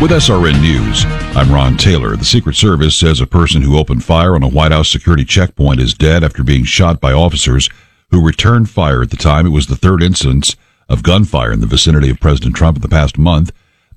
With SRN News, I'm Ron Taylor. The Secret Service says a person who opened fire on a White House security checkpoint is dead after being shot by officers who returned fire at the time. It was the third instance of gunfire in the vicinity of President Trump in the past month.